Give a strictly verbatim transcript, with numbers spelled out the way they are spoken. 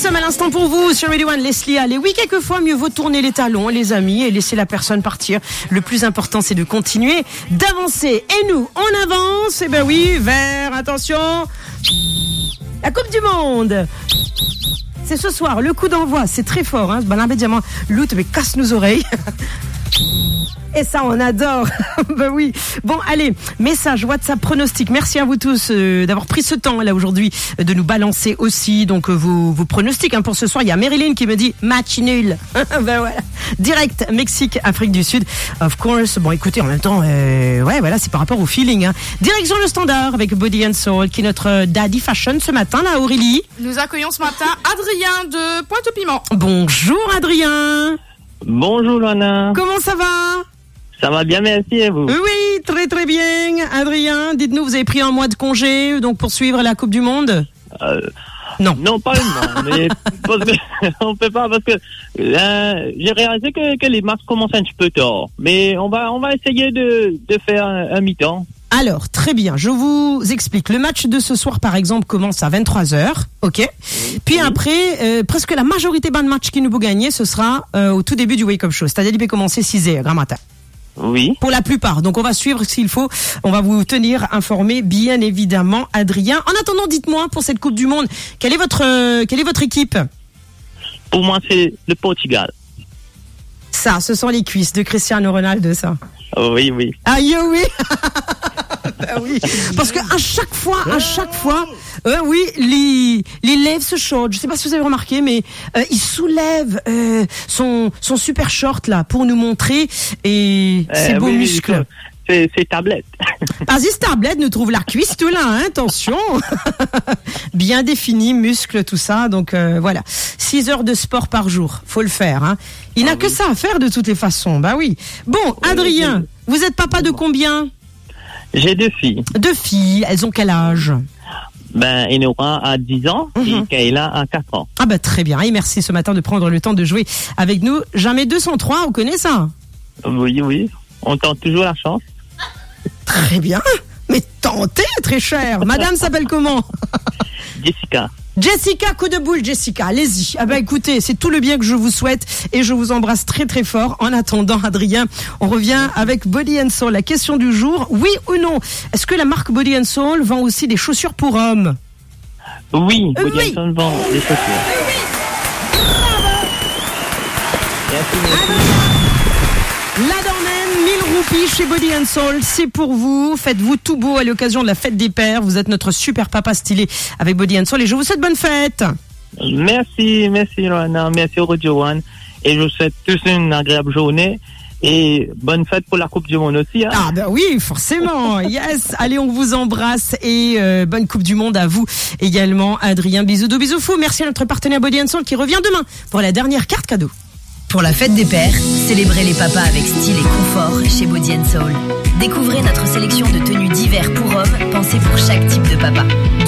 System à l'instant pour vous sur Radio One, Leslie Hall. Et oui, quelquefois, mieux vaut tourner les talons, les amis, et laisser la personne partir. Le plus important, c'est de continuer, d'avancer. Et nous, on avance, et ben oui, vers, attention, la Coupe du Monde. C'est ce soir, le coup d'envoi, c'est très fort, hein. Ben, diamant, l'autre, mais casse nos oreilles. Et ça, on adore. Ben oui. Bon, allez, message, WhatsApp, pronostic. Merci à vous tous euh, d'avoir pris ce temps là aujourd'hui euh, de nous balancer aussi donc euh, vos, vos pronostics hein, pour ce soir. Il y a Marilyn qui me dit match nul. Ben voilà. Direct Mexique, Afrique du Sud. Of course. Bon, écoutez, en même temps, euh, ouais, voilà, c'est par rapport au feeling. Hein. Direction le Standard avec Body and Soul qui est notre Daddy Fashion ce matin là, Aurélie. Nous accueillons ce matin Adrien de Pointe-au-Piment. Bonjour Adrien. Bonjour Lana. Comment ça va? Ça va bien, merci et vous? Oui, très très bien. Adrien, dites-nous, vous avez pris un mois de congé donc pour suivre la Coupe du Monde? euh, Non. Non, pas une mois, mais parce que, on peut pas parce que euh, j'ai réalisé que, que les matchs commencent un petit peu tard. Mais on va on va essayer de, de faire un, un mi-temps. Alors, très bien, je vous explique. Le match de ce soir, par exemple, commence à vingt-trois heures, ok? Puis oui. Après, euh, presque la majorité des matchs qui nous vont gagner, ce sera euh, au tout début du Wake Up Show. C'est-à-dire qu'il peut commencer six heures, grand matin. Oui. Pour la plupart. Donc, on va suivre s'il faut. On va vous tenir informé, bien évidemment, Adrien. En attendant, dites-moi, pour cette Coupe du Monde, quelle est votre, euh, quelle est votre équipe? Pour moi, c'est le Portugal. Ça, ce sont les cuisses de Cristiano Ronaldo, ça. Oui, oui. Aïe, oui. Ben oui. Parce que à chaque fois, à chaque fois, euh, oui, les les lèvres se short. Je sais pas si vous avez remarqué, mais euh, il soulève euh, son son super short là pour nous montrer et euh, ses beaux oui, muscles. C'est c'est tablette. Aziz Tablette nous trouve la cuisse tout là, hein, attention. Bien défini, muscles, tout ça. Donc euh, voilà, six heures de sport par jour, faut le faire. Hein. Il n'a ah, que oui. ça à faire de toutes les façons. Bah oui. Bon, Adrien, oui. vous êtes papa de combien? J'ai deux filles. Deux filles, elles ont quel âge? Ben, Enora a dix ans mm-hmm. et Kayla a quatre ans. Ah ben très bien, et merci ce matin de prendre le temps de jouer avec nous. Jamais deux cent trois, on connaît ça? Oui, oui, on tente toujours la chance. Très bien, mais tentez, très cher. Madame s'appelle comment? Jessica. Jessica, coup de boule, Jessica, allez-y. Ah ben écoutez, c'est tout le bien que je vous souhaite et je vous embrasse très très fort. En attendant, Adrien, on revient avec Body and Soul. La question du jour, oui ou non? Est-ce que la marque Body and Soul vend aussi des chaussures pour hommes? Oui, euh, Body oui. and Soul vend des chaussures. Euh, oui. Merci, merci. La Dornaine, mille roupies chez Body and Soul, c'est pour vous. Faites-vous tout beau à l'occasion de la fête des pères. Vous êtes notre super papa stylé avec Body and Soul et je vous souhaite bonne fête. Merci, merci Roana, merci Radio One et je vous souhaite tous une agréable journée et bonne fête pour la Coupe du Monde aussi. Hein. Ah ben oui, forcément, yes. Allez, on vous embrasse et euh, bonne Coupe du Monde à vous également, Adrien. Bisous, bisous, bisous fous. Merci à notre partenaire Body and Soul qui revient demain pour la dernière carte cadeau. Pour la fête des pères, célébrez les papas avec style et confort chez Body and Soul. Découvrez notre sélection de tenues d'hiver pour hommes pensées pour chaque type de papa.